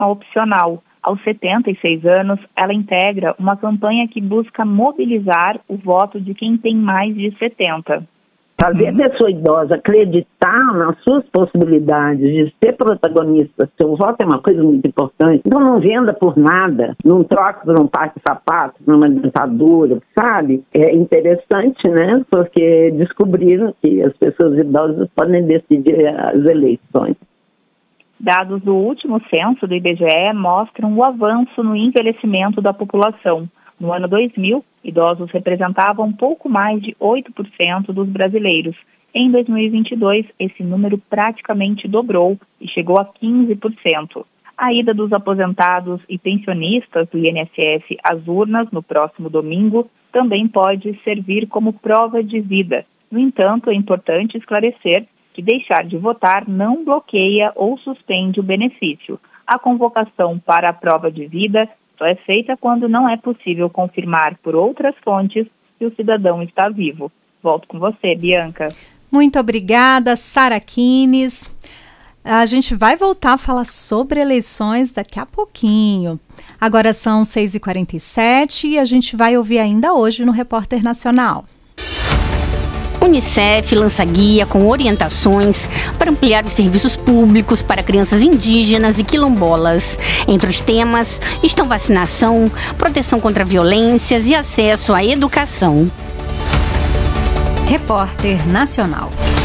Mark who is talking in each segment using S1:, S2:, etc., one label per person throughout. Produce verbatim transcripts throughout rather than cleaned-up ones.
S1: opcional. Aos setenta e seis anos, ela integra uma campanha que busca mobilizar o voto de quem tem mais de setenta.
S2: Fazer a pessoa idosa acreditar nas suas possibilidades de ser protagonista, seu voto é uma coisa muito importante. Então não venda por nada, não troque por um par de sapatos, numa dentadura, sabe? É interessante, né? Porque descobriram que as pessoas idosas podem decidir as eleições.
S1: Dados do último censo do I B G E mostram o avanço no envelhecimento da população. No ano dois mil, idosos representavam pouco mais de oito por cento dos brasileiros. Em dois mil e vinte e dois, esse número praticamente dobrou e chegou a quinze por cento. A ida dos aposentados e pensionistas do I N S S às urnas no próximo domingo também pode servir como prova de vida. No entanto, é importante esclarecer que deixar de votar não bloqueia ou suspende o benefício. A convocação para a prova de vida só é feita quando não é possível confirmar por outras fontes que o cidadão está vivo. Volto com você, Bianca.
S3: Muito obrigada, Sara Kines. A gente vai voltar a falar sobre eleições daqui a pouquinho. Agora são seis e quarenta e sete e a gente vai ouvir ainda hoje no Repórter Nacional.
S4: Unicef lança guia com orientações para ampliar os serviços públicos para crianças indígenas e quilombolas. Entre os temas estão vacinação, proteção contra violências e acesso à educação.
S5: Repórter Nacional.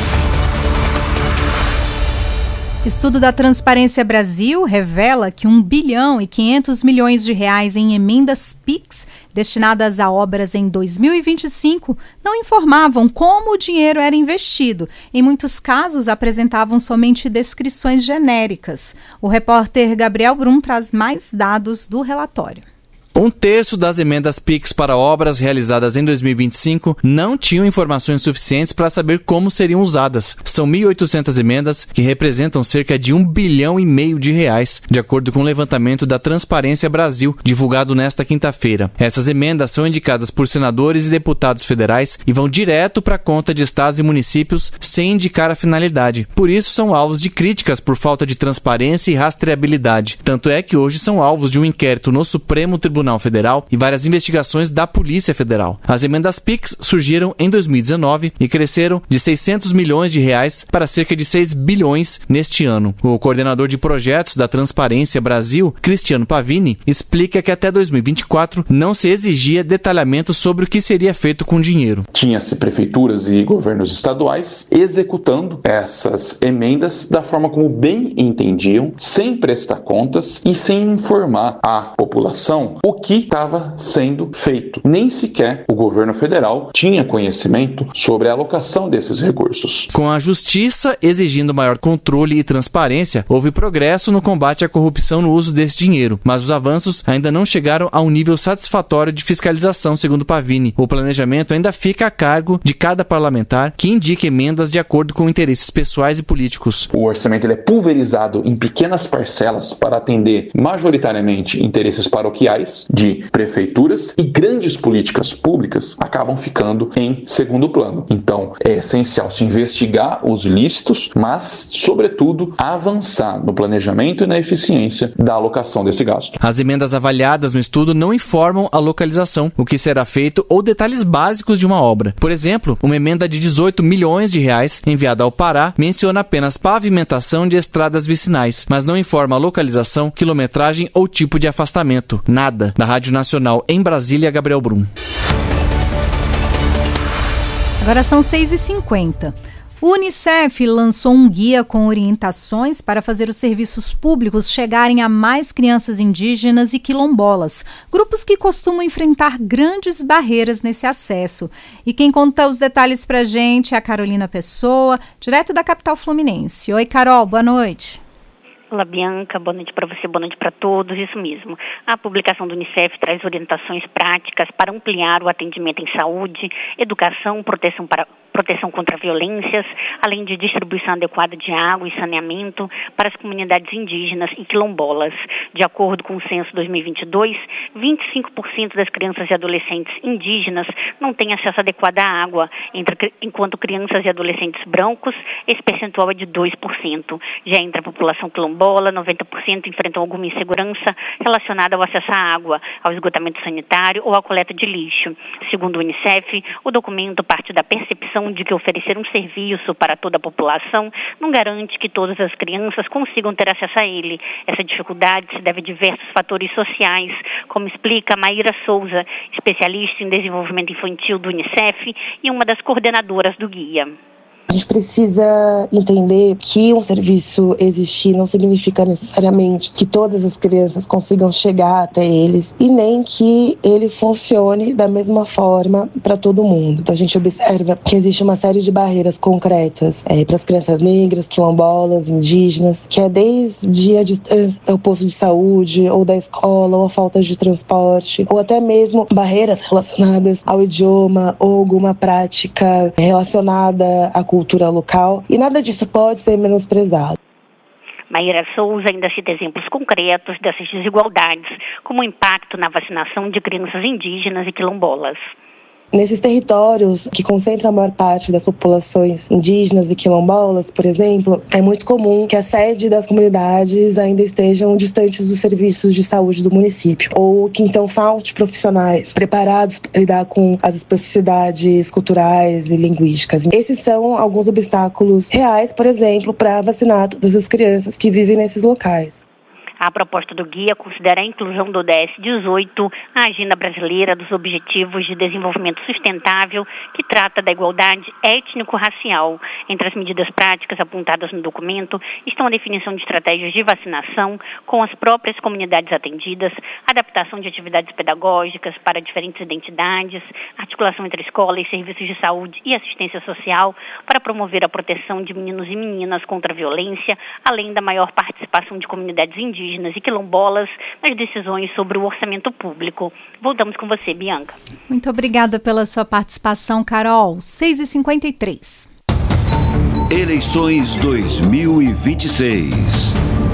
S3: Estudo da Transparência Brasil revela que um bilhão e quinhentos milhões de reais em emendas Pix destinadas a obras em dois mil e vinte e cinco não informavam como o dinheiro era investido. Em muitos casos, apresentavam somente descrições genéricas. O repórter Gabriel Brum traz mais dados do relatório.
S6: Um terço das emendas Pix para obras realizadas em dois mil e vinte e cinco não tinham informações suficientes para saber como seriam usadas. São mil e oitocentas emendas que representam cerca de um bilhão e meio de reais, de acordo com o levantamento da Transparência Brasil, divulgado nesta quinta-feira. Essas emendas são indicadas por senadores e deputados federais e vão direto para a conta de estados e municípios sem indicar a finalidade. Por isso, são alvos de críticas por falta de transparência e rastreabilidade. Tanto é que hoje são alvos de um inquérito no Supremo Tribunal Federal e várias investigações da Polícia Federal. As emendas Pix surgiram em dois mil e dezenove e cresceram de seiscentos milhões de reais para cerca de seis bilhões neste ano. O coordenador de projetos da Transparência Brasil, Cristiano Pavini, explica que até dois mil e vinte e quatro não se exigia detalhamento sobre o que seria feito com o dinheiro.
S7: Tinha-se prefeituras e governos estaduais executando essas emendas da forma como bem entendiam, sem prestar contas e sem informar a população o que estava sendo feito. Nem sequer o governo federal tinha conhecimento sobre a alocação desses recursos.
S6: Com a justiça exigindo maior controle e transparência, houve progresso no combate à corrupção no uso desse dinheiro, mas os avanços ainda não chegaram a um nível satisfatório de fiscalização, segundo Pavini. O planejamento ainda fica a cargo de cada parlamentar, que indica emendas de acordo com interesses pessoais e políticos.
S7: O orçamento ele é pulverizado em pequenas parcelas para atender majoritariamente interesses paroquiais de prefeituras e grandes políticas públicas acabam ficando em segundo plano. Então, é essencial se investigar os ilícitos, mas, sobretudo, avançar no planejamento e na eficiência da alocação desse gasto.
S6: As emendas avaliadas no estudo não informam a localização, o que será feito ou detalhes básicos de uma obra. Por exemplo, uma emenda de dezoito milhões de reais enviada ao Pará menciona apenas pavimentação de estradas vicinais, mas não informa a localização, quilometragem ou tipo de afastamento. Nada. Da Rádio Nacional em Brasília, Gabriel Brum.
S3: Agora são seis e cinquenta. O Unicef lançou um guia com orientações para fazer os serviços públicos chegarem a mais crianças indígenas e quilombolas, grupos que costumam enfrentar grandes barreiras nesse acesso. E quem conta os detalhes para a gente é a Carolina Pessoa, direto da capital fluminense. Oi, Carol, boa noite.
S4: Olá, Bianca, boa noite para você, boa noite para todos, isso mesmo. A publicação do Unicef traz orientações práticas para ampliar o atendimento em saúde, educação, proteção, para, proteção contra violências, além de distribuição adequada de água e saneamento para as comunidades indígenas e quilombolas. De acordo com o censo dois mil e vinte e dois, vinte e cinco por cento das crianças e adolescentes indígenas não têm acesso adequado à água, entre, enquanto crianças e adolescentes brancos, esse percentual é de dois por cento. Já entre a população quilombola, noventa por cento enfrentam alguma insegurança relacionada ao acesso à água, ao esgotamento sanitário ou à coleta de lixo. Segundo o Unicef, o documento parte da percepção de que oferecer um serviço para toda a população não garante que todas as crianças consigam ter acesso a ele. Essa dificuldade se deve a diversos fatores sociais, como explica Maíra Souza, especialista em desenvolvimento infantil do Unicef e uma das coordenadoras do guia.
S5: A gente precisa entender que um serviço existir não significa necessariamente que todas as crianças consigam chegar até eles e nem que ele funcione da mesma forma para todo mundo. Então a gente observa que existe uma série de barreiras concretas é, para as crianças negras, quilombolas, indígenas, que é desde a distância ao posto de saúde ou da escola ou a falta de transporte ou até mesmo barreiras relacionadas ao idioma ou alguma prática relacionada à cultura cultura local, e nada disso pode ser menosprezado.
S4: Maíra Souza ainda cita exemplos concretos dessas desigualdades, como o impacto na vacinação de crianças indígenas e quilombolas.
S5: Nesses territórios que concentram a maior parte das populações indígenas e quilombolas, por exemplo, é muito comum que a sede das comunidades ainda estejam distantes dos serviços de saúde do município, ou que então falte profissionais preparados para lidar com as especificidades culturais e linguísticas. Esses são alguns obstáculos reais, por exemplo, para vacinar todas as crianças que vivem nesses locais.
S4: A proposta do guia considera a inclusão do D S dezoito à Agenda Brasileira dos Objetivos de Desenvolvimento Sustentável, que trata da igualdade étnico-racial. Entre as medidas práticas apontadas no documento estão a definição de estratégias de vacinação com as próprias comunidades atendidas, adaptação de atividades pedagógicas para diferentes identidades, articulação entre escola e serviços de saúde e assistência social para promover a proteção de meninos e meninas contra a violência, além da maior participação de comunidades indígenas e quilombolas nas decisões sobre o orçamento público. Voltamos com você, Bianca.
S3: Muito obrigada pela sua participação, Carol. seis e cinquenta e três.
S8: Eleições dois mil e vinte e seis.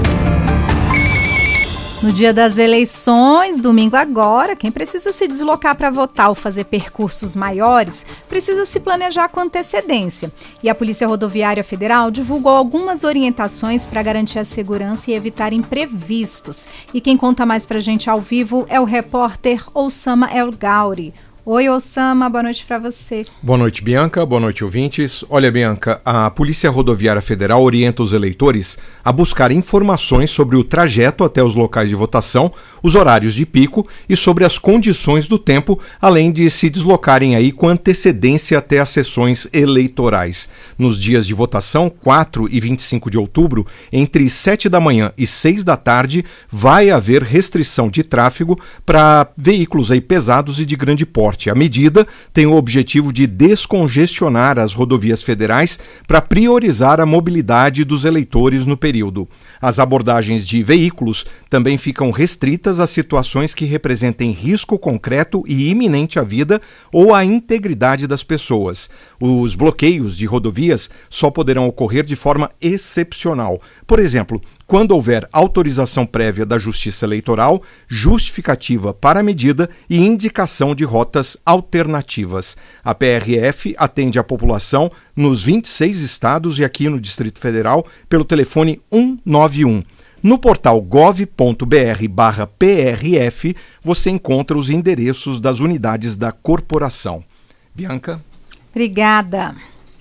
S3: No dia das eleições, domingo agora, quem precisa se deslocar para votar ou fazer percursos maiores, precisa se planejar com antecedência. E a Polícia Rodoviária Federal divulgou algumas orientações para garantir a segurança e evitar imprevistos. E quem conta mais para a gente ao vivo é o repórter Osama El Gauri. Oi, Osama, boa noite para você.
S9: Boa noite, Bianca, boa noite, ouvintes. Olha, Bianca, a Polícia Rodoviária Federal orienta os eleitores a buscar informações sobre o trajeto até os locais de votação, os horários de pico e sobre as condições do tempo, além de se deslocarem aí com antecedência até as sessões eleitorais. Nos dias de votação, quatro e vinte e cinco de outubro, entre sete da manhã e seis da tarde, vai haver restrição de tráfego para veículos aí pesados e de grande porte. A medida tem o objetivo de descongestionar as rodovias federais para priorizar a mobilidade dos eleitores no período. As abordagens de veículos também ficam restritas a situações que representem risco concreto e iminente à vida ou à integridade das pessoas. Os bloqueios de rodovias só poderão ocorrer de forma excepcional. Por exemplo, quando houver autorização prévia da Justiça Eleitoral, justificativa para a medida e indicação de rotas alternativas. A P R F atende a população nos vinte e seis estados e aqui no Distrito Federal pelo telefone um nove um. No portal gov ponto br barra P R F você encontra os endereços das unidades da corporação. Bianca?
S3: Obrigada.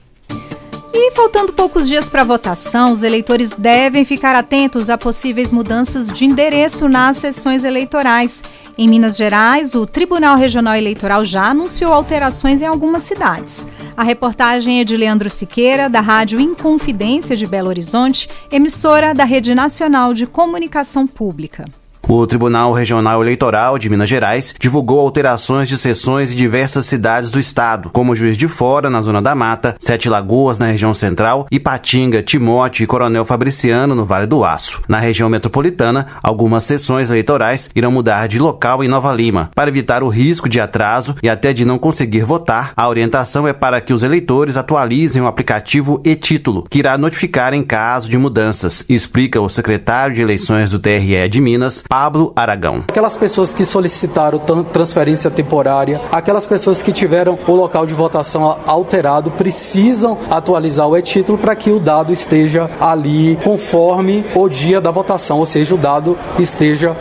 S3: E faltando poucos dias para a votação, os eleitores devem ficar atentos a possíveis mudanças de endereço nas sessões eleitorais. Em Minas Gerais, o Tribunal Regional Eleitoral já anunciou alterações em algumas cidades. A reportagem é de Leandro Siqueira, da Rádio Inconfidência de Belo Horizonte, emissora da Rede Nacional de Comunicação Pública.
S10: O Tribunal Regional Eleitoral de Minas Gerais divulgou alterações de sessões em diversas cidades do estado, como Juiz de Fora, na Zona da Mata, Sete Lagoas, na região central, Ipatinga, Timóteo e Coronel Fabriciano, no Vale do Aço. Na região metropolitana, algumas sessões eleitorais irão mudar de local em Nova Lima. Para evitar o risco de atraso e até de não conseguir votar, a orientação é para que os eleitores atualizem o aplicativo e-Título, que irá notificar em caso de mudanças, explica o secretário de Eleições do T R E de Minas, Pablo Aragão.
S11: Aquelas pessoas que solicitaram transferência temporária, aquelas pessoas que tiveram o local de votação alterado, precisam atualizar o e-Título para que o dado esteja ali conforme o dia da votação, ou seja, o dado esteja